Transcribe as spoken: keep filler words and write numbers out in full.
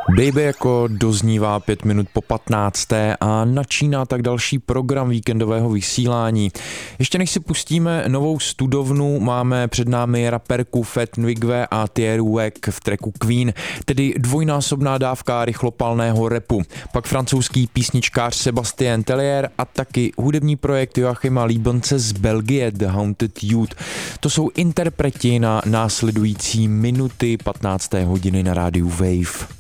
Baby jako doznívá pět minut po patnácté a načíná tak další program víkendového vysílání. Ještě než si pustíme novou studovnu, máme před námi raperku Fat Nwigwe a Thierry Wack v tracku Queen, tedy dvojnásobná dávka rychlopalného rapu. Pak francouzský písničkář Sébastien Tellier a taky hudební projekt Joachima Liebence z Belgie The Haunted Youth. To jsou interpreti na následující minuty patnácté hodiny na rádiu Wave.